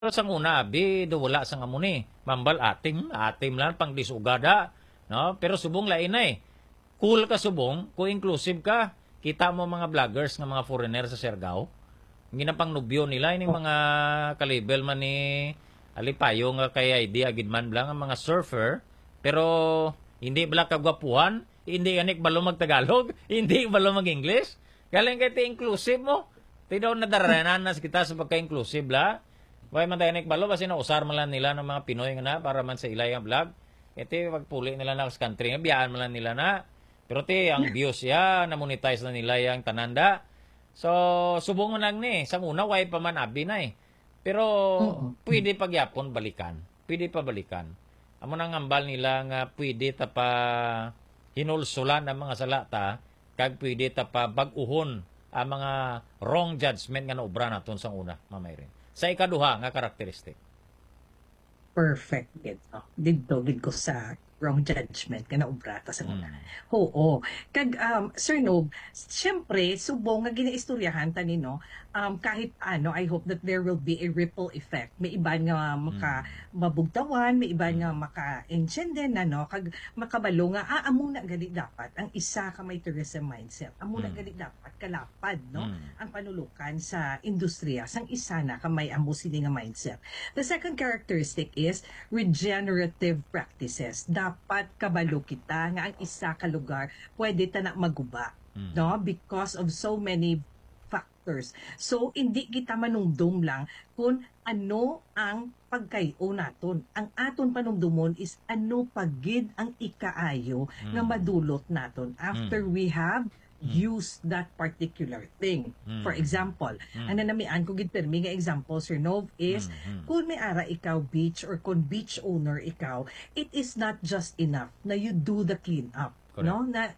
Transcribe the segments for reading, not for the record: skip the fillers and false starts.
Pero sang una, abi, do wala sang amuni. Mambal atim lang, pang disugada. No? Pero subong lain na eh. Cool ka subong, kung inclusive ka, kita mo mga vloggers nga mga foreigner sa Siargao. Ginapang nubyo nila, yung mga kalibel man ni Alipayo nga kay ID agidman lang ang mga surfer. Pero hindi bala kagwapuhan, hindi ganik balo mag-Tagalog, hindi balo mag-English. Galing kay ti inclusive mo. Ti daw nadaranan nas kita sa pagka-inclusive la. Way man tayo balo basi na usar man lang nila ng mga Pinoy nga na para man sa ilay ang vlog. Iti pagpuli nila na sa country nga biyaan man lang nila na. Pero ti ang views ya na monetize na nila yang tananda. So subong lang ni sa una way pa man abi na eh. Pero pwede pagyapon balikan. Pwede pa balikan. Amo nang ambal nila nga pwede ta pa hinulsulan ang mga salata kag pwede ta pa bag-uhon ang mga wrong judgment nga naobra naton sa una, Mamay rin. Sa ikaduha nga karakteristik. Perfect gito. Gid ko sa wrong judgment nga naobrata sa una. Mm. Oo. Kag Sir Nob, syempre subong nga ginaistoryahan ta nino, kahit ano, I hope that there will be a ripple effect. May iba nga mabugtawan, may iba nga maka-enchende na no, kag makabalo nga amo na gali dapat ang isa ka may tourism mindset. Amo na gali dapat kalapad no ang panulukan sa industriya sang isa na ka may amo sini nga mindset. The second characteristic is regenerative practices. Dapat kabalo kita nga ang isa ka lugar pwede ta na maguba, no, because of so many factors. So hindi kita manumdum lang kung ano ang pagkayo naton. Ang aton panumdumon is ano pagid ang ikaayo nga madulot naton after we have use that particular thing. For example, ang nanamian ko gid permi nga example, Sir Nov, is kung may ara ikaw beach or kung beach owner ikaw, it is not just enough na you do the clean up. Correct. No, na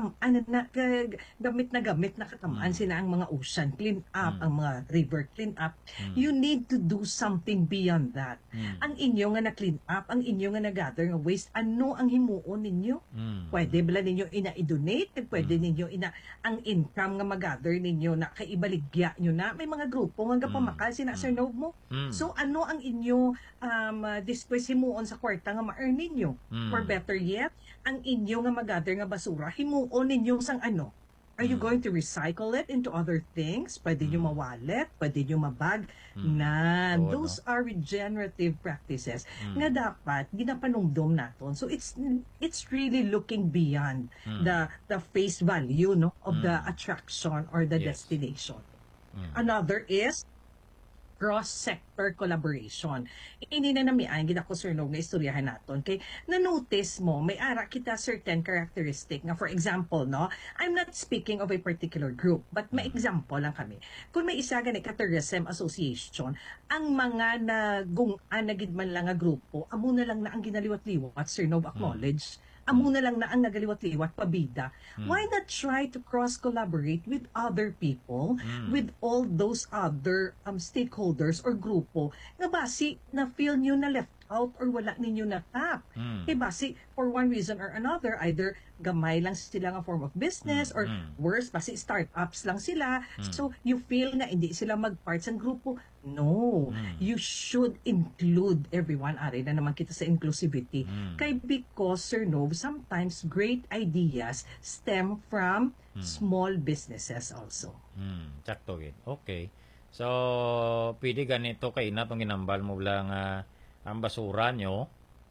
gamit na katamaan sina ang mga ocean clean up, ang mga river clean up. You need to do something beyond that. Ang inyo nga na clean up, ang inyo nga na-gather nga waste, ano ang himuon ninyo? Pwede bala ninyo ina-donate, pwede ninyo ang income nga mag-gather ninyo na kaibaligya nyo na. May mga grupo nga gapamakal sina Sir Nov mo. So ano ang inyo displace himuon sa kwarta nga ma-earn ninyo? Or better yet, ang inyo nga mag-gather nga basura, himuon ninyo sang ano? Are you going to recycle it into other things? Pwede nyo ma-wallet, pwede nyo ma-bag. Those are regenerative practices nga dapat ginapanumdum naton. So it's really looking beyond the face value no of the attraction or the destination. Another is cross-sector collaboration. Ini na namian gid ako Sir Nog nga istoryahan naton kay na-notice mo may ara kita certain characteristic nga, for example no, I'm not speaking of a particular group but may example lang kami. Kung may isa gani ka tourism association, ang mga nagungan na gid man lang nga grupo, amo na lang na ang ginaliwat-liwat Sir Nog acknowledge. Amo na lang na ang nagaliwat-liwat pabida. Why not try to cross-collaborate with other people, with all those other stakeholders or grupo nga basi na feel nyo na left out or wala ninyo na tap. Basi for one reason or another, either gamay lang sila nga form of business or worse, basi startups lang sila. So you feel na hindi sila mag-part sa grupo. No, you should include everyone. Ari na naman kita sa inclusivity. Kay because, Sir Nov, sometimes great ideas stem from small businesses also. Sakto gid. Okay. So, pwede ganito kay na tong ginambal mo lang ang basura nyo.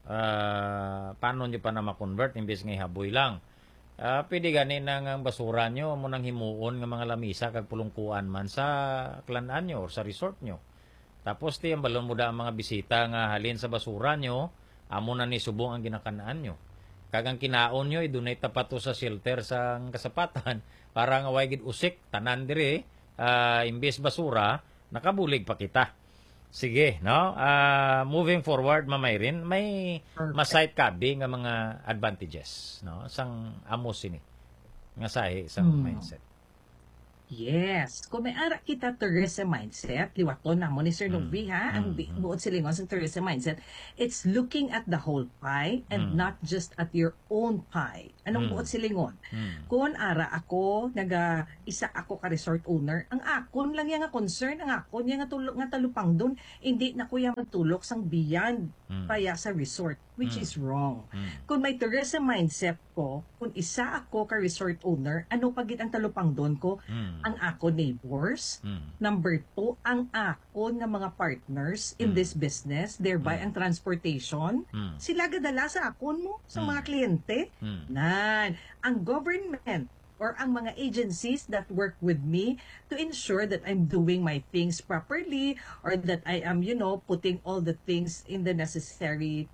Paano nyo pa na ma-convert imbes nga haboy lang. Pwede ganin ang basura nyo mo nang himuon nga mga lamisa kag pulungkuan man sa klanan nyo or sa resort nyo. Tapos ti ang balon mo da ang mga bisita nga halin sa basura nyo, amo na ni subong ang ginakanaan nyo. Kag ang kinaon nyo idunay tapato sa shelter sa kasapatan para nga way gid usik tanan dire imbes basura nakabulig pa kita. Sige, no? Moving forward, Mamay rin, may masite kabi nga mga advantages, no? Sang amos ini. Nga sahi, sang mindset. Yes. Kung may ara kita tourism mindset, liwaton na mo ni Sir Mm. Novi ha, ang buod silingon sa tourism mindset, it's looking at the whole pie and not just at your own pie. Anong buod silingon? Kung ara ako, isa ako ka resort owner, ang akon lang yung nga concern, ang akon yung nga talupang doon, hindi na ko yung magtulok sang beyond kaya sa resort, which is wrong. Kung may tourism mindset ko, kung isa ako ka resort owner, ano pagit ang talupang doon ko? Ang ako neighbors. Number 2, ang ako nga mga partners in this business, thereby ang transportation. Sila gadala sa akon mo, sa mga kliyente. Nan, ang government or ang mga agencies that work with me to ensure that I'm doing my things properly or that I am, putting all the things in the necessary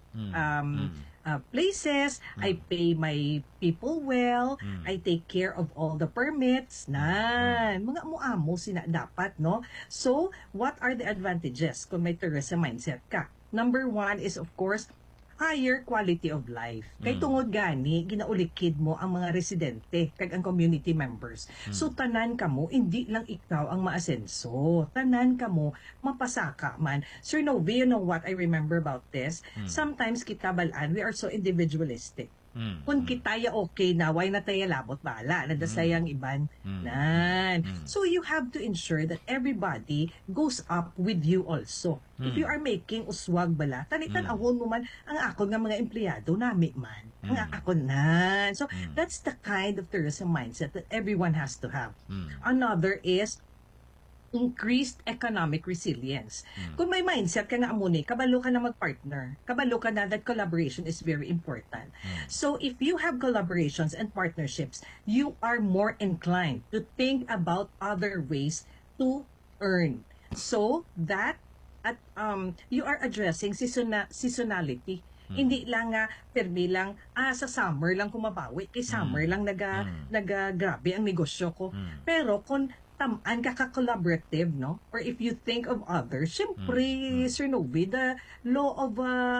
places. I pay my people well. I take care of all the permits. Nan, mga muamo sina dapat, no? So, what are the advantages kung may tourism mindset ka? Number 1 is, of course, higher quality of life. Kay tungod gani, ginaulikid mo ang mga residente, kag ang community members. So, tanan kamo, hindi lang ikaw ang maasenso. Tanan kamo, mapasaka man. Sir Novi, you know what I remember about this? Sometimes kita balaan, we are so individualistic. Kung kitaya okay na, why na tayo labot bala? Nadasayang iban. Nan. So you have to ensure that everybody goes up with you also. If you are making uswag bala, tanitan ahon mo man ang ako nga mga empleyado nami man. Ang ako nan. So that's the kind of tourism mindset that everyone has to have. Another is increased economic resilience. Kung may mindset ka nga amo ni, kabalo ka na mag-partner. Kabalo ka na that collaboration is very important. So if you have collaborations and partnerships, you are more inclined to think about other ways to earn. So that at you are addressing seasonality. Hindi lang nga permi lang sa summer lang kumabawi, kay summer lang grabe ang negosyo ko. Pero kung tamaan ka collaborative, no? Or if you think of others, syempre, Sir Novi, the law of,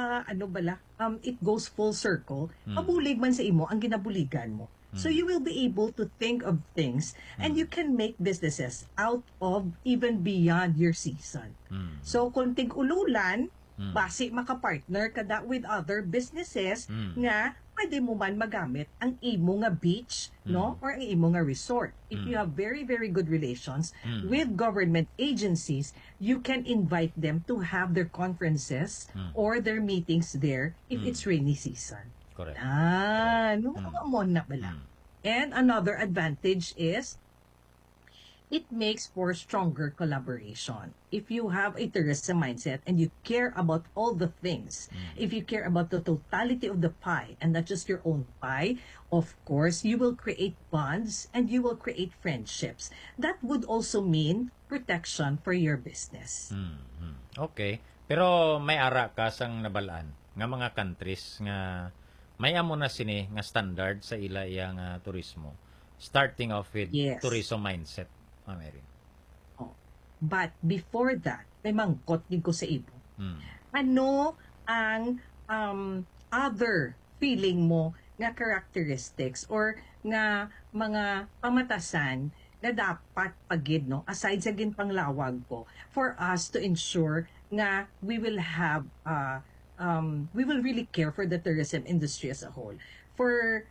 it goes full circle. Mabulig man sa imo, ang ginabuligan mo. So you will be able to think of things and you can make businesses out of even beyond your season. So kung tig-ululan, basi makapartner kada with other businesses nga pwede mo man magamit ang imo nga beach, no? Or ang imo nga resort. If you have very, very good relations with government agencies, you can invite them to have their conferences or their meetings there if it's rainy season. Correct. No, mo na bala. And another advantage is it makes for stronger collaboration. If you have a tourism mindset and you care about all the things, if you care about the totality of the pie and not just your own pie, of course, you will create bonds and you will create friendships. That would also mean protection for your business. Okay. Pero may ara ka sang nabalaan nga mga countries nga may amo na sini nga standard sa ila yang turismo. Starting off with tourism mindset. Mary. But before that, may mangkot din ko sa ibo. Ano ang other feeling mo nga characteristics or nga mga pamatasan na dapat pagid, no? Aside sa ginpanglawag ko, for us to ensure nga we will have, we will really care for the tourism industry as a whole. For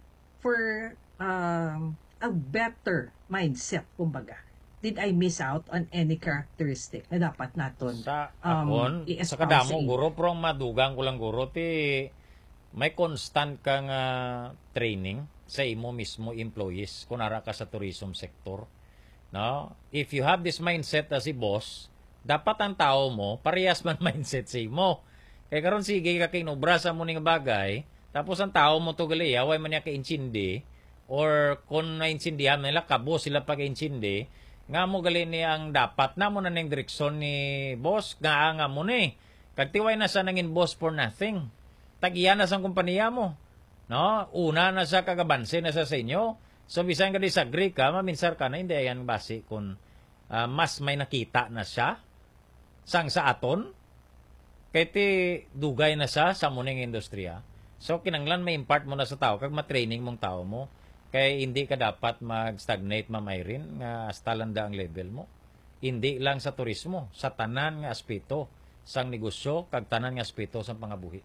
a better mindset, kumbaga. Did I miss out on any characteristic na dapat naton sa akon sa kadamo guro pero madugang ko lang guro ti may constant kang training sa imo mismo employees kunara ka sa tourism sector, no? If you have this mindset as a boss, dapat ang tao mo parehas man mindset sa imo. Kaya karon sige ka kinobra sa mo ning bagay, tapos ang tao mo to gali way man niya ka insindi or kung nainsindihan nila kabo sila pag-insindi nga mo gali ni ang dapat na mo na ning direksyon ni boss nga mo ni kagtiway na sa nangin boss for nothing tagiyan na sa kumpanya mo, no? Una na sa kagabanse na sa inyo, so bisan ka disagree ka maminsar ka na hindi yan base kung mas may nakita na siya sang sa aton kay ti dugay na sa muning industriya, so kinanglan may impart mo na sa tao kag matraining mong tao mo Kay hindi ka dapat mag-stagnate, Ma'am Irene, nga hasta landa ang level mo. Hindi lang sa turismo, sa tanan nga aspeto sang negosyo, kag tanan nga aspeto sa pangabuhi.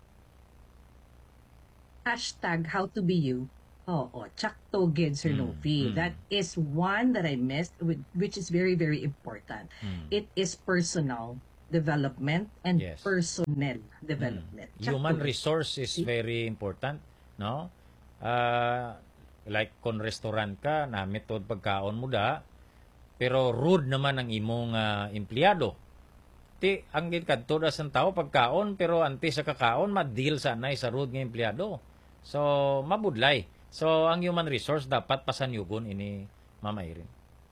Hashtag how to be you. Oo, Chakto Gid Sir Novi. That is one that I missed, which is very, very important. It is personal development and Yes. personnel development. Human Chakto Gid. resource is very important, no? Like kung restaurant ka, namitod pagkaon mo da, pero rude naman ang imong empleyado. Ti ang gidkadto da sang tao pagkaon, pero anti sa kakaon ma-deal sanay sa rude nga empleyado. So mabudlay. So ang human resource dapat pasanyugon ini, Ma'am Irene.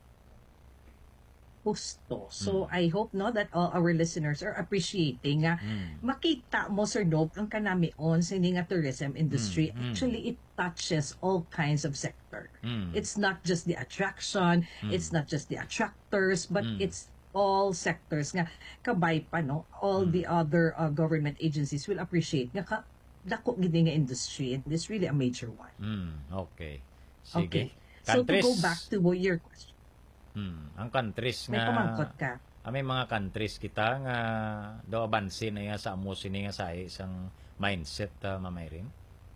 Gusto. So, I hope no that all our listeners are appreciating nga makita mo, Sir Nob, ang kanamion sa ini nga tourism industry. Actually, it touches all kinds of sector. It's not just the attraction, it's not just the attractors, but it's all sectors nga kabay pa no all the other government agencies will appreciate nga dako gid nga industry, and this really a major one. Okay. Sige. Okay. So to go back to your question, Ang countries may nga pamangkot ka. may mga countries kita nga do abansin na sa amo sini nga sa isang mindset, Ma'am Irene.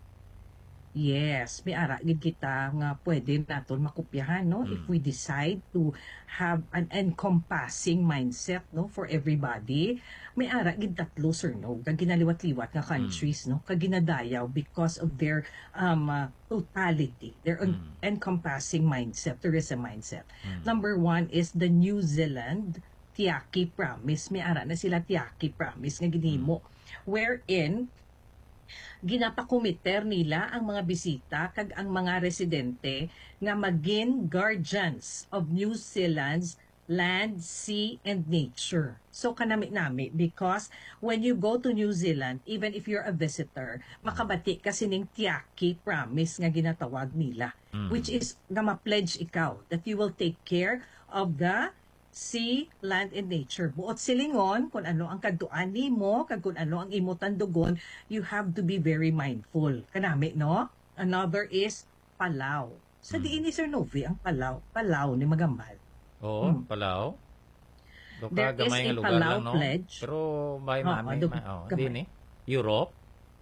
Yes, may ara gid kita nga pwede naton makopyahan no if we decide to have an encompassing mindset no for everybody. May ara gid tatlo, Sir no kag ginaliwat-liwat nga countries no kag ginadayaw because of their totality, their encompassing mindset, tourism mindset. Number one is the New Zealand Tiaki Promise. May ara na sila Tiaki Promise nga ginhimo wherein ginapakomiter nila ang mga bisita kag ang mga residente nga maging guardians of New Zealand's land, sea, and nature. So kanami-nami because when you go to New Zealand, even if you're a visitor, makabati ka sining Tiaki Promise nga ginatawag nila, which is nga ma-pledge ikaw that you will take care of the sea, land, and nature. Buot silingon, kung ano ang kaduan nimo, kag kung ano ang imo tandugon, you have to be very mindful. Kanami, no? Another is Palau. Sa diin ni Sir Novi, ang Palau ni Magambal. Oo, Palau. Do There ka is gamay a nga lugar Palau lang, no? pledge. Pero may mami, gamay. din Europe,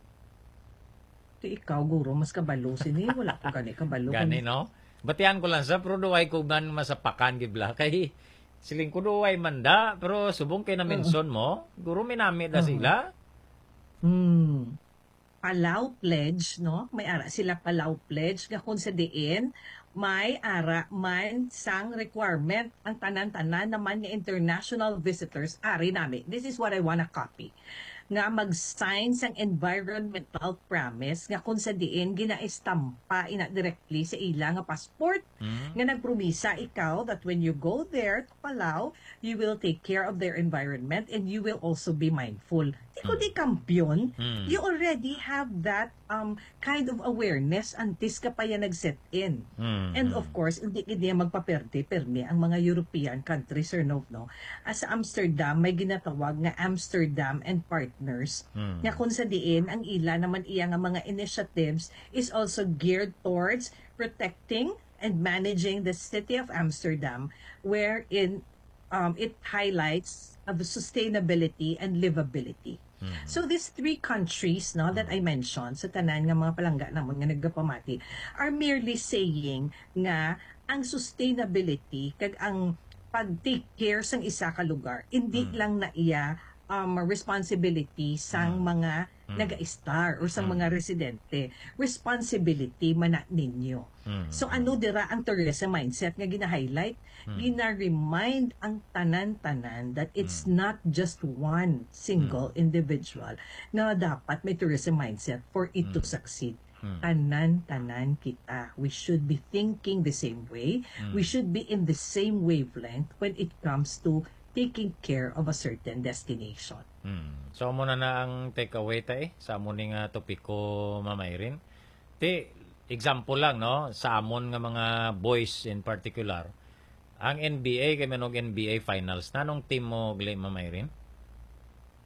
Ito ikaw, guro, mas kabalo sini. Wala ko gani kabalo. gani, no? Batian ko lang sa, pero duway ko man masapakan, gibla. Kay, siling ko duway manda, pero subong kay na mention mo, guro minami da sila. Palau Pledge, no? May ara sila Palau Pledge nga kung sa diin, may ara man sang requirement ang tanan-tanan naman nga international visitors ari nami. This is what I wanna copy. Nga mag-sign sang environmental promise nga kung sa diin ginaestampa ina directly sa ila nga passport nga nagpromisa ikaw that when you go there to Palau, you will take care of their environment and you will also be mindful. Ikaw di kampiyon, you already have that kind of awareness antes ka pa yan nag-set in. And of course, hindi kaya magpaperde-permi ang mga European countries or no. As Amsterdam, may ginatawag nga Amsterdam and Partners nga kung sa diin, ang ila naman iya nga mga initiatives is also geared towards protecting and managing the city of Amsterdam wherein it highlights of sustainability and livability. So these three countries no that I mentioned sa tanan nga mga palangga namon nga nagapamati are merely saying nga ang sustainability kag ang pag-take care sang isa ka lugar hindi lang na iya responsibility sang mga naga-star or sang mga residente. Responsibility man na ninyo. So ano dira ang tourism mindset nga gina-highlight? Gina-remind ang tanan-tanan that it's not just one single individual na dapat may tourism mindset for it to succeed. Tanan-tanan kita. We should be thinking the same way. We should be in the same wavelength when it comes to taking care of a certain destination. So muna na ang takeaway sa amon nga topiko, Ma'am Irene. Example lang no sa amon nga mga boys in particular. Ang NBA kay manog NBA finals nanong team mo gali, Ma'am Irene?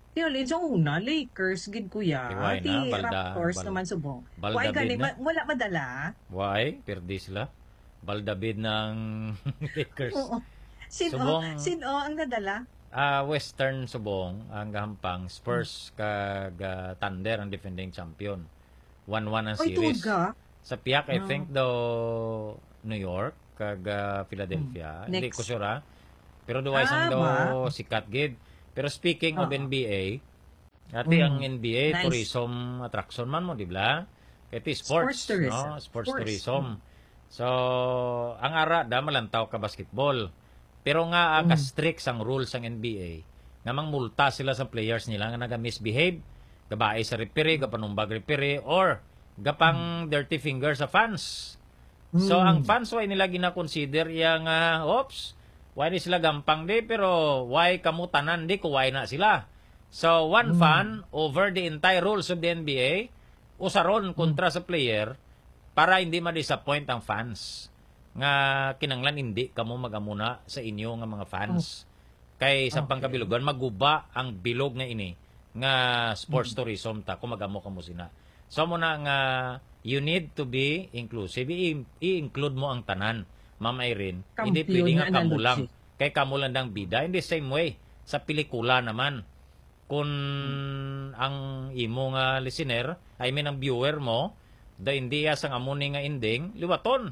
Tiyo sa una, Lakers, gid kuya. Tiway na, Raptors naman subong. Why Baldabid gani, na. wala madala? Why? Perdi sila. Baldabid ng Lakers. Oo. Subong, Sino ang nadala? Western subong ang gahampang Spurs kag Thunder ang defending champion. 1-1 ang Oy, tuod series. ka. Sa piyak I think do New York kag Philadelphia. Hindi Next. ko sure. Pero duway sang do Ba? sikat gid. Pero speaking of Oo. NBA, ati ang NBA Nice. tourism attraction man mo, di ba? Iti sports, Sports tourism. no? Sports Sports. tourism. So, ang ara da malantaw ka basketball. Pero nga ka-strict sang rules sang NBA. Nga multa sila sa players nila nga naga-misbehave, gabae sa referee, gapanumbag referee, or gapang dirty finger sa fans. So, ang fans, why nila gina-consider yung, why di sila gampang di, pero why kamutanan di, kuway na sila. So, one fan over the entire rules of the NBA, usaron kontra sa player, para hindi ma-disappoint ang fans. Nga kinanglan hindi kamo magamuna sa inyo nga mga fans. Kay sa pangkabilugan, maguba ang bilog nga ini, nga sports tourism ta, kung magamo kamo sina. So, muna nga, you need to be inclusive. I-include mo ang tanan, Ma'am Irene. Hindi Kampiyon pwede nga nga kamo analogy. lang. Kay kamo lang dang bida. In the same way, sa pelikula naman, kung ang imo nga listener, I mean ang viewer mo, da hindi sang amuni nga ending, liwaton.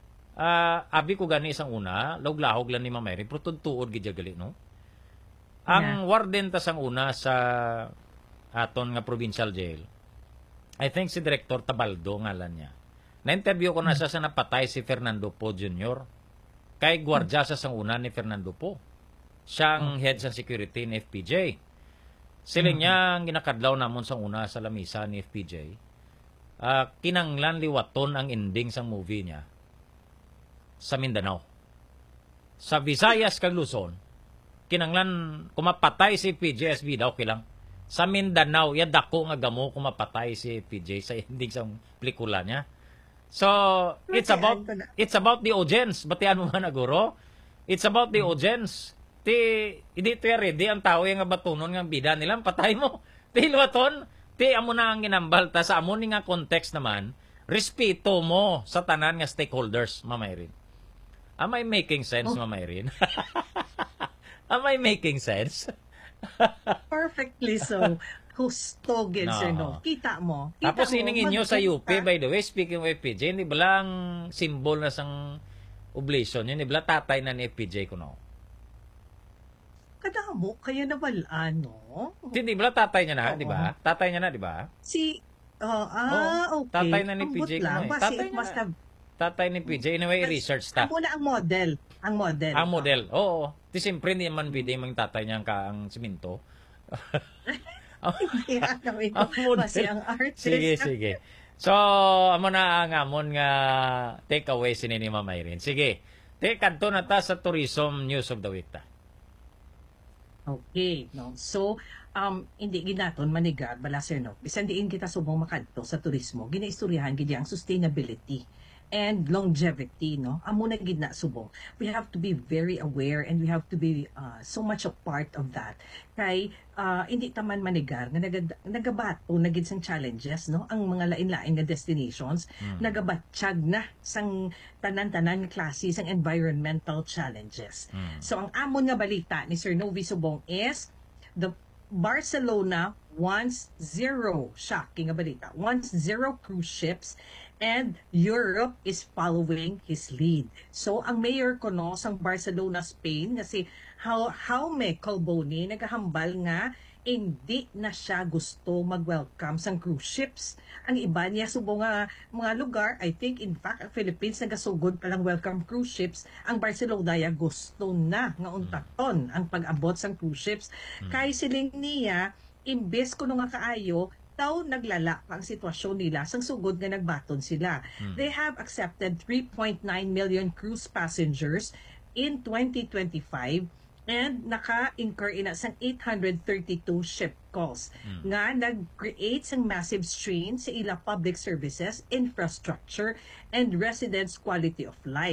Abi ko gani isang una, lawg-lahog lang ni Ma'am Irene, pero tuod gid gali, no? Ang warden ta sang una sa aton nga provincial jail, I think si Director Tabaldo ngalan niya. Na-interview ko na siya sa napatay si Fernando Po Jr. Kay gwardya sa sang una ni Fernando Po. Siyang head sa security ni FPJ. Sila niya ang ginakadlaw namon sang una sa lamisa ni FPJ. Kinanglan liwaton ang ending sang movie niya sa Mindanao. Sa Visayas kag Luzon, kinanglan kumapatay si FPJ SB daw kilang. Sa Mindanao, dako nga gamo kumapatay si FPJ sa ending sang pelikula niya. So, it's about the audience. Batian mo man aguro. It's about the audience. Hindi to ready ang tao nga batunon nga bida nila, patay mo. Hilwaton, amo na ang ginambal ta sa amo ni nga context naman, respeto mo sa tanan nga stakeholders, Ma'am Irene. Am I making sense, Ma'am Irene? Am I making sense? Perfectly so. Husto, gid, sir, no? No. Kita mo. Tapos mo, ining inyo sa UP, magpunta. by the way, speaking of FPJ, hindi ba lang symbol na sang oblation yun? Hindi ba lang tatay na ni FPJ ko no? Kadamo, kaya nawalaan, no? Hindi ba lang tatay niya na, Oo. di ba? Tatay niya na, di ba? Si, Oo, okay. tatay na ni Ambot PJ lang. Kunoy. Basi, Tatay it na must na. have, Tatay ni PJ, anyway, research ta. muna ang model. Ang model. Ang model, oo. Di siyempre, hindi man pwede mang tatay niya ang siminto. Kaya gawin ko. Ang model. Basi ang artist. Sige. So, amo na ang amon nga takeaway sini ni Ma'am Irene. Sige, kanto na ta sa tourism news of the week ta. Okay, no. So, hindi ginaton manigar bala sir no. Bisan diin kita subong makadto sa turismo, ginaistoryahan gid ang sustainability and longevity, no. Amo na gid na subong. We have to be very aware and we have to be so much a part of that. Kay hindi taman manigar nga nagabato na gid sang challenges, no. Ang mga lain-lain nga destinations nagabatsyag na sang tanan-tanan nga klase sang environmental challenges. So ang amon nga balita ni Sir Novi Subong is the Barcelona wants zero, shocking nga balita, wants zero cruise ships and Europe is following his lead. So ang mayor ko no sang Barcelona, Spain, kasi Jaume Colboni nagahambal nga hindi na siya gusto mag-welcome sang cruise ships. Ang iba niya subong nga mga lugar, I think in fact ang Philippines nagasugod palang welcome cruise ships. Ang Barcelona ya gusto na nga untaton ang pag-abot sang cruise ships. Kay siling niya imbes kuno nga kaayo taw naglala pa ang sitwasyon nila sang sugod nga nagbaton sila. They have accepted 3.9 million cruise passengers in 2025 and naka-incur ina sang 832 ship calls nga nag-create sang massive strain sa ila public services, infrastructure, and residents' quality of life.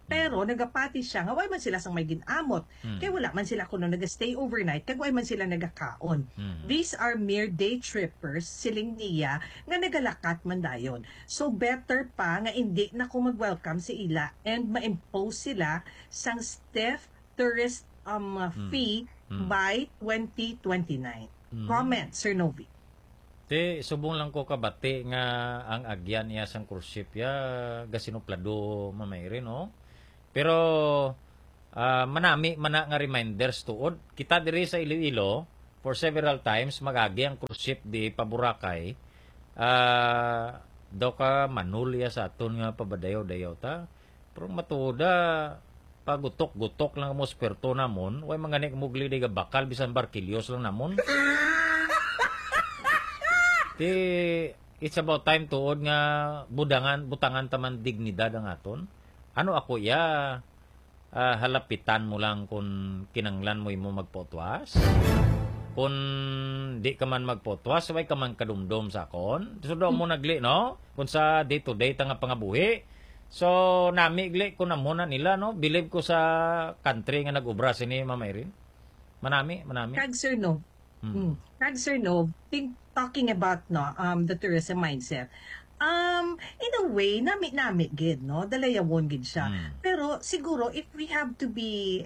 Pero nagapati siya nga way man sila sang may ginamot. Kay wala man sila kuno naga-stay overnight kag way man sila nagakaon. These are mere day trippers siling niya nga nagalakat man dayon. So better pa nga hindi na ko mag-welcome si ila and ma-impose sila sang stiff tourist fee by 2029. Comment, Sir Novi. Subong lang ko kabati nga ang agyan niya sang cruise ship ya gasinuplado mamayri no. Pero manami mana nga reminders tuod kita diri sa Iloilo for several times magagi ang cruise ship di Paboracay. Daw ka manulya sa aton nga pabadayaw-dayaw ta. Pero matuda pagutok-gutok lang mo sperto namon, way manganik mugli di bakal bisan barkilyos lang namon. It's about time tuod nga butangan taman dignidad ang aton. Ano ako ya halapitan mo lang kung kinanglan mo imo magpotwas. Kung di ka man magpotwas, way ka man kadumdum sa akon. So do mo nagli no? Kung sa day to day ta nga pangabuhi. So nami gli ko na muna nila no. Believe ko sa country nga nag-ubra sini Ma'am Irene. Manami. Kag Sir No. Kag Sir No, talking about the tourism mindset. In a way, nami gid no, dalayawon gid siya. Pero siguro if we have to be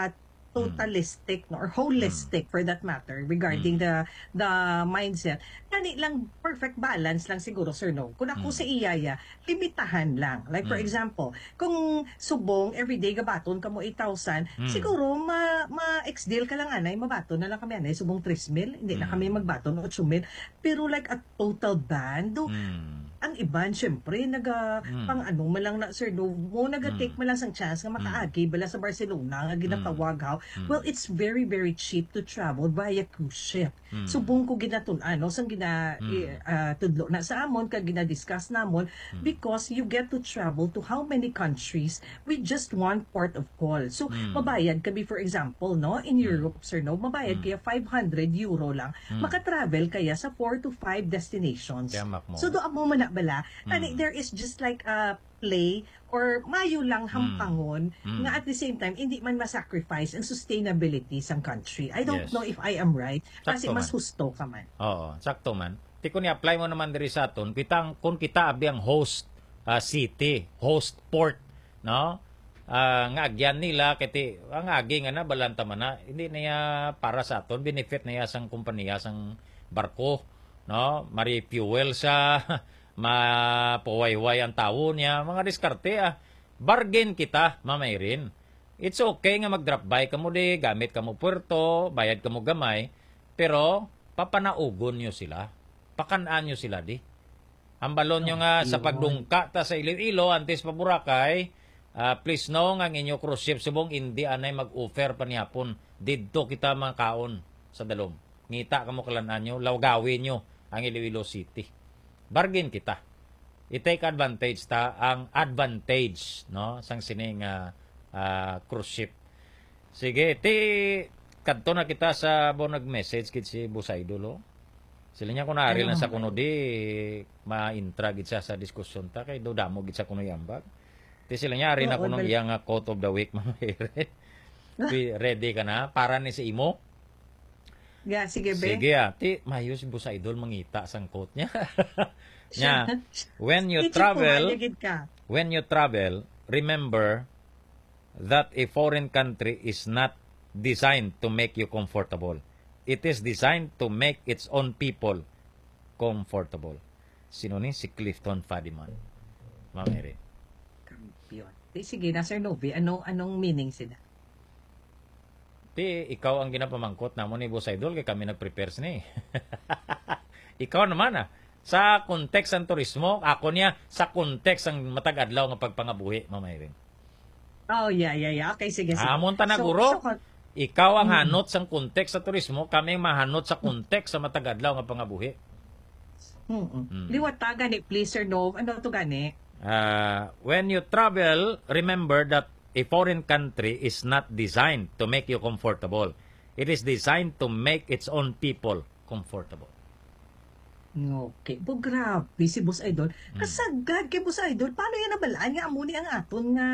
totalistic no, or holistic for that matter regarding the mindset, kani lang perfect balance lang siguro Sir No. Kung ako sa iyaya, limitahan lang. Like for example, kung subong everyday gabaton ka mo 8,000, siguro ma-ex-deal ka lang anay, mabaton na lang kami anay, subong 3,000, hindi na kami magbaton 8,000. Pero like a total ban, ang iban, syempre, pang ano mo lang na, Sir No, mo naga-take mo lang sang chance nga makaagi bala sa Barcelona, nga ginatawag haw. Well, it's very, very cheap to travel via cruise ship. Subong ko ginatun-ano, sang tudlo na sa amon, kag ginadiscuss namon, because you get to travel to how many countries with just one port of call. So, mabayad kabi, for example, no, in Europe, Sir No, mabayad kaya €500 lang, makatravel kaya sa 4 to 5 destinations. So, doon mo man bala, there is just like a play or mayo lang hampangon nga at the same time hindi man masacrifice ang sustainability sang country. I don't know if I am right kasi mas husto ka man. Oo, sakto man. Ti kun i-apply mo naman diri sa aton, kung kita abi ang host city, host port, no? Nga agyan nila kiti ang agi nga na balanta man na hindi niya para sa aton, benefit niya sang kompanya sang barko, no? Mari fuel sa mapawayway ang tao niya, mga diskarte bargain kita, Ma'am Irene. It's okay nga mag-drop by ka mo di, gamit ka mo puerto, bayad ka mo gamay, pero papanaugon nyo sila, pakanaan nyo sila di. Ang balon nyo nga sa pagdungka ta sa Iloilo, antes pa Boracay, please know nga ang inyo cruise ship subong hindi anay mag-offer pa niyapon, didto kita mga kaon sa dalom. Ngita ka mo kalanaan nyo, lawgawin nyo ang Iloilo City. Bargain kita. I-take advantage ta ang advantage no sang sining cruise ship. Sige, kadto na kita sa nag-message kit si Busaydo lo. Sila niya kuno ari lang sa kuno di ma-intra gid sa diskusyon ta kay do damo gid sa kuno yambag. Sila niya ari na kuno iyang quote of the week mamere. Ready ka na para ni si Imo? Yeah, sige be. Sige mayo si Busaydo mangita sang quote niya. Nya, when you travel, remember that a foreign country is not designed to make you comfortable. It is designed to make its own people comfortable. Sino ni? Si Clifton Fadiman. Ma'am Erin. Kampiyon. Sige na, Sir Novi, anong meaning sila? Ikaw ang ginapamangkot namon ni Busaydol kay kami nag-prepare ni. Ikaw naman sa kontekst ng turismo, ako niya sa kontekst ng matag-adlaw nga pagpangabuhi, Ma'am Irene. Oh, yeah. Okay, sige. Amon ta na guro. Ikaw ang hanot sa kontekst sa turismo, kami mahanot sa kontekst sa matag-adlaw nga pangabuhi. Liwat ta gani, please, Sir Nov. Ano to gani? When you travel, remember that a foreign country is not designed to make you comfortable. It is designed to make its own people comfortable. Okay. Grabe si Boss Idol. Kasagad kay Boss Idol. Paano yan nabalaan nga amuni ang aton nga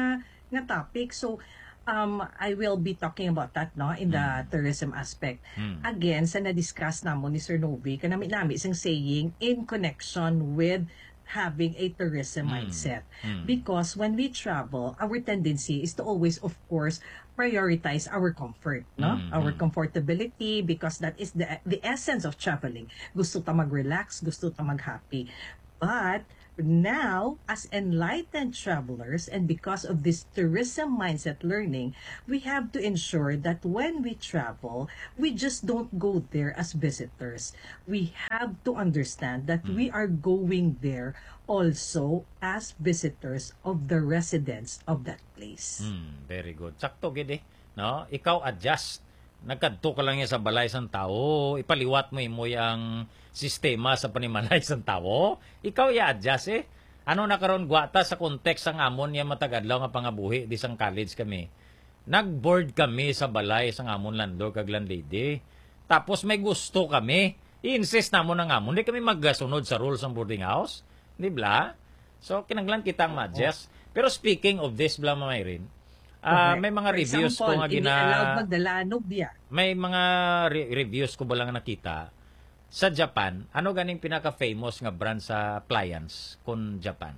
nga topic. So, I will be talking about that no in the tourism aspect. Again, sa na-discuss namon ni Sir Novi, kanami-nami isang saying in connection with having a tourism mindset. Because when we travel, our tendency is to always, of course, prioritize our comfort, no? Our comfortability, because that is the essence of traveling. Gusto ta mag-relax, gusto ta mag-happy. But now, as enlightened travelers, and because of this tourism mindset learning, we have to ensure that when we travel, we just don't go there as visitors. We have to understand that we are going there also as visitors of the residents of that place. Very good. Sakto gid no? Ikaw adjust. Nagkadto ka lang yan sa balay sang tao, ipaliwat mo imo yang sistema sa panimalay sang tao, ikaw i-adjust Ano na karon gwata sa context sang amon yang matagadlaw nga pangabuhi di sang college kami. Nag-board kami sa balay sang amon landlord kag landlady. Tapos may gusto kami, i-insist na mo ng amon, di kami magsunod sa rules ng boarding house, di ba? So kinanglan kitang ma-adjust. Pero speaking of this, bla Mayrin, may mga reviews ko nga hindi allowed magdala nobya. May mga reviews ko ba lang nakita sa Japan. Ano ganing pinaka-famous nga brand sa appliance kun Japan?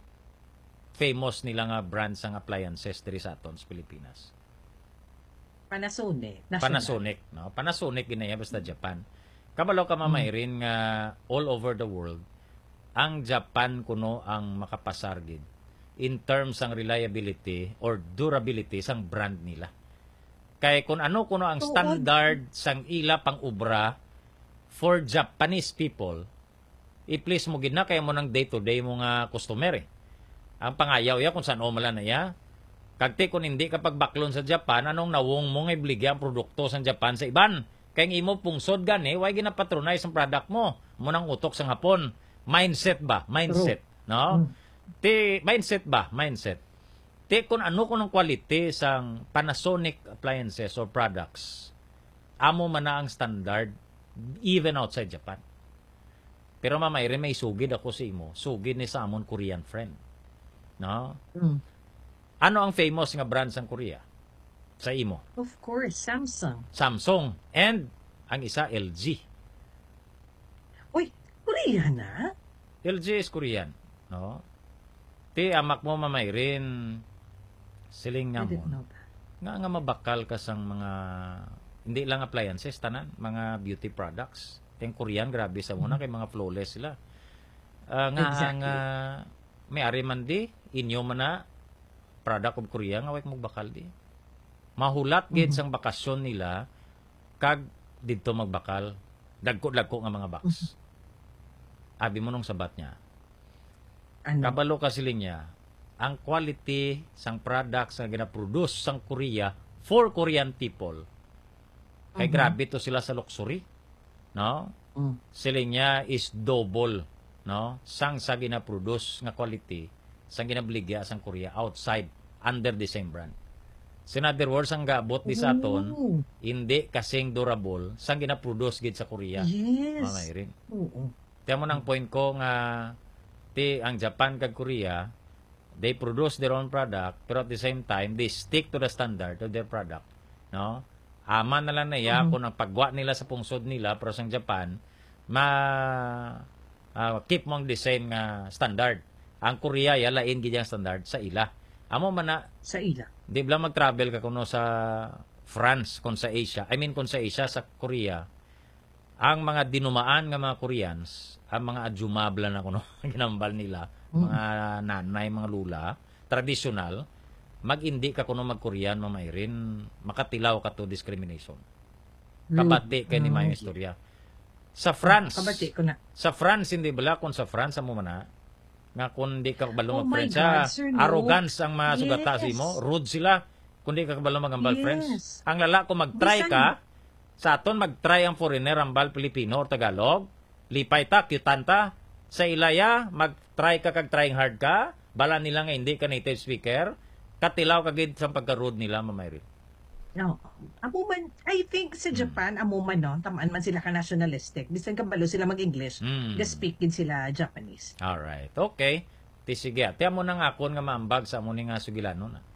Famous nila nga brand sa appliances diri sa aton sa Pilipinas. Panasonic. Panasonic, no? Panasonic ginaya basta Japan. Kabalo ka Mayrin nga all over the world ang Japan kuno ang makapasar gid in terms ang reliability or durability sang brand nila. Kay kung ano kuno ang standard sang ila pang ubra for Japanese people, i-please mo gid na kaya mo ng day-to-day mo nga customer Ang pangayaw ya kung saan o mala na ya. Kagti kung hindi ka pagbaklon sa Japan, anong nawong mo nga ibligya ang produkto sa Japan sa iban? Kaya imo pungsod gani, why ginapatronize ang product mo? Munang utok sa Hapon. Mindset ba? Mindset. No? Mindset ba? Mindset. Kung ano kung ang quality sang Panasonic appliances or products, amo man na ang standard even outside Japan. Pero Mayrin, may sugid ako sa imo. Sugid ni sa amon Korean friend. No? Ano ang famous nga brand sang Korea? Sa imo? Of course, Samsung. Samsung. And ang isa, LG. Uy, Korea na? LG is Korean. No? Amak mo Mayrin, siling nga mo. Nga mabakal ka sang mga, hindi lang appliances, tanan, mga beauty products. Yung Korean, grabe sa muna, kay mga flawless sila. Exactly. May ari man di, inyo man na, product of Korea, nga wait mo bakal di. Mahulat gid sang bakasyon nila, kag dito magbakal, dagko-dagko nga mga box. Abi mo nung sabat niya. Ano? Kabalo ka siling niya, ang quality sang products nga gina-produce sang Korea for Korean people. Kay grabe to sila sa luxury. No? Siling niya is double, no? Sang sa gina-produce nga quality sang ginabligya sang Korea outside under the same brand. So in other words, ang gaabot di sa aton, hindi kasing durable sang gina-produce gid sa Korea. Yes. Mayrin. Oo. Tiyan mo ng point ko nga ang Japan kag Korea, they produce their own product, pero at the same time, they stick to the standard of their product. No? Aman na lang na iya kung ang pagwa nila sa pungsod nila, pero sa Japan, keep mong the same standard. Ang Korea, lain gid ang standard sa ila. Amo man na, Sa ila. di ba mag-travel ka kuno sa France, kung sa Asia, kung sa Asia, sa Korea, ang mga dinumaan nga mga Koreans, ang mga adjumabla na kuno, ginambal nila, mga nanay, mga lula, traditional, mag-indi ka kuno mag-Korean, Mayrin, makatilaw ka to discrimination. Kabati kay ni Mayong istorya. Sa France, Kabati ko na. sa France, hindi bala, kung sa France, amo man na, nga kung di ka kabalo Oh my mag-friends, God, sir, no? arrogance ang masugata Yes. mo, rude sila, kung di ka kabalo mag-ambal Yes. friends. Ang lala, kung mag-try Bisan- ka, sa aton mag-try ang foreigner, ambal Pilipino or Tagalog, lipay ta, cutanta, sa ilaya, mag-try ka kag trying hard ka, bala nila nga hindi ka native speaker, katilaw kagid sa pagka-rude nila, Mayrin. No. Amuman, I think sa Japan, amuman, no, tamaan man sila ka nationalistic. Bisan kabalo sila mag-English, speak din sila Japanese. Alright, okay. Ti sige, tiyan mo nang akon nga maambag sa amuning nga sugilano na.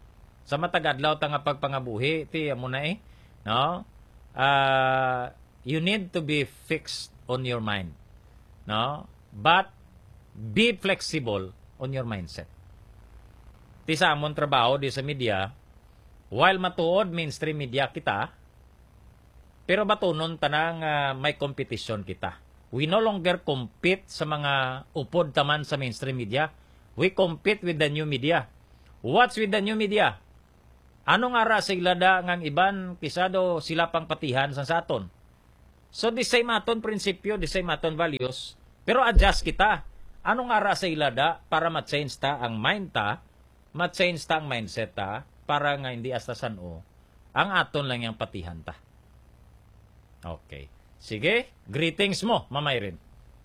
Sa matagadlaw ta nga pagpangabuhi, ti amo na no? You need to be fixed on your mind, no? But be flexible on your mindset. Ti sa amon trabaho di sa media, while matuod mainstream media kita, pero batunon tanang may competition kita. We no longer compete sa mga upod taman sa mainstream media. We compete with the new media. What's with the new media? Anong ara sa ilada ngang iban kisado sila pang patihan sa saton? So the same aton prinsipyo, the same aton values, pero adjust kita. Anong ara sa ilada para ma-change ta ang mind ta, ma-change ta ang mindset ta, para nga hindi astasan ang aton lang yung patihan ta. Okay. Sige, greetings mo, Mama Irene.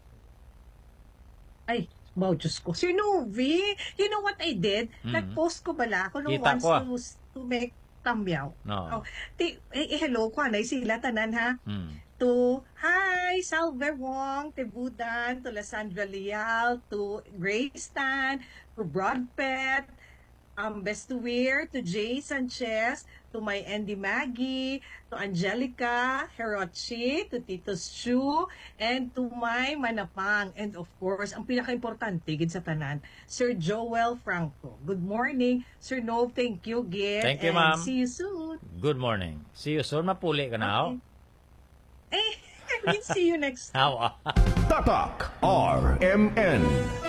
Ay, wow, Diyos ko. Sir Novi, you know what I did? Nag-post ko bala ako nung Kita once ko, to make tambyaw. No. Hello ko, anay sila tanan ha. To, hi, Salver Wong, to Budan, to Lasandra Leal, to Grace Tan, to Brad Pet, Best to Wear, to Jay Sanchez, to my Andy Maggie, to Angelica Herochi, to Tito Chu, and to my Manapang. And of course, ang pinaka-importante gid sa tanan, Sir Joel Franco. Good morning. Sir Nov, thank you, Gid. Thank you, and ma'am. see you soon. Good morning. See you soon. Mapuli ka na, We'll see you next time. Tatak RMN.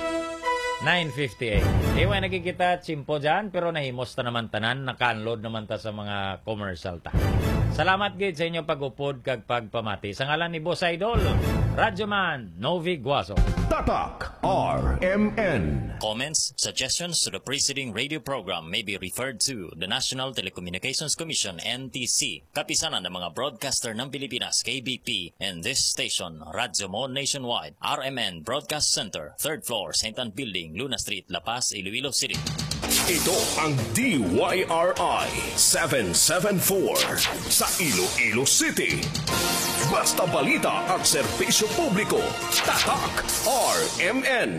9:58. Ewan nakikita chimpo dyan, pero nahimos ta naman tanan, naka-unload naman ta sa mga commercial ta. Salamat gid sa inyo pag-upod kag pagpamati. Sa ngalan ni Boss Idol, Radyoman Novi Guaso. Tatak RMN. Comments, suggestions to the preceding radio program may be referred to the National Telecommunications Commission, NTC, kapisanan ng mga broadcaster ng Pilipinas, KBP, and this station, Radyo Mo Nationwide, RMN Broadcast Center, 3rd floor, St. Anne Building, Luna Street, La Paz, Iloilo City. Ito ang DYRI 774 sa Iloilo City. Basta balita at serbisyo publiko. Tatak RMN.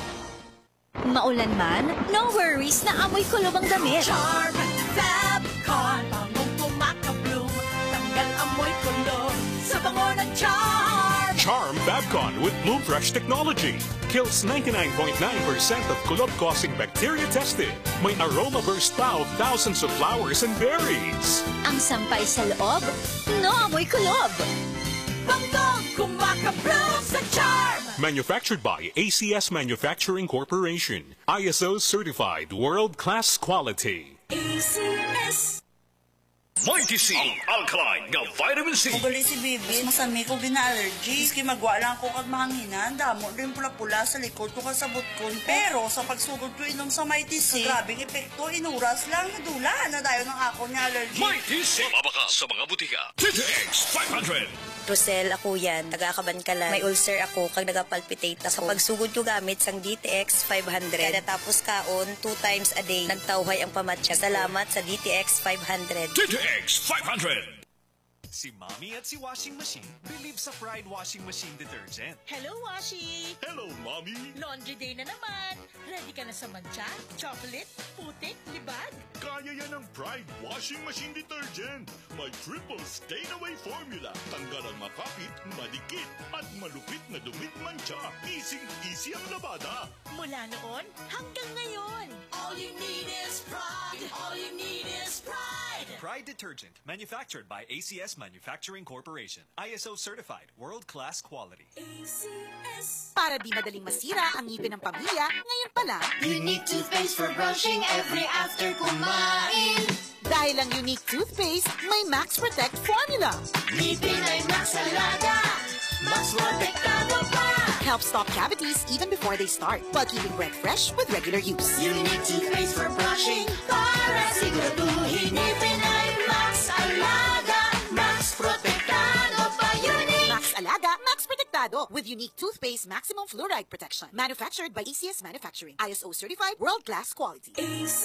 Maulan man, no worries na amoy kulob ang damit. Charm Fabcon, bangong kumakabloom, tanggal amoy kulob sa bango ng Charm. Charm Fabcon with Bloom Fresh technology kills 99.9% of kulob-causing bacteria tested. May aroma burst pa of thousands of flowers and berries. Ang sampay sa loob, no amoy kulob. Bangong kumakabloom sa Charm. Manufactured by ACS Manufacturing Corporation. ISO certified world-class quality. ACS. Mighty C, alkaline nga vitamin C. Ugali si Bibi, masami ko gina-allergy. Iski magwa lang ko kag mahanginan, damo rin pula-pula sa likod ko kasabot ko. Pero sa pagsugod ko inom sa Mighty C, grabing epekto, inuras lang, nadula na dayo ng ako niya allergy. Mighty C. Mabakas sa mga butika. TTX 500. Rosel, ako yan. Nagakabankalan. May ulcer ako kag nagapalpitate ako. Sa pagsugod ko gamit sang DTX 500. Kada tapos kaon, 2 times a day. Nagtawhay ang pamatya. Salamat sa DTX 500. TTX 500. Si Mommy at si Washing Machine believe sa Pride Washing Machine Detergent. Hello, Washi! Hello, Mommy. Laundry day na naman. Ready ka na sa mancha, chocolate, putik, libag? Kaya yan ang Pride Washing Machine Detergent. May triple stain-away formula. Tanggal ang makapit, madikit, at malupit na dumit mancha. Easy ang labada. Mula noon hanggang ngayon. All you need is pride. All you need is pride. Pride Detergent, manufactured by ACS Manufacturing Corporation. ISO certified, world-class quality. ACS. Para di madaling masira ang ngipin ng pamilya, ngayon pa lang. Unique toothpaste for brushing every after kumain. Dahil ang unique toothpaste, may Max Protect formula. Ngipin ay Max Alaga. Max Protektado pa. Helps stop cavities even before they start, while keeping breath fresh with regular use. Unique toothpaste for brushing para siguraduhin ngipin ay Max Alaga. Max Protektado pa. Unique. Max Alaga, Max Protectado with unique toothpaste maximum fluoride protection. Manufactured by ACS Manufacturing. ISO certified, world-class quality. AC.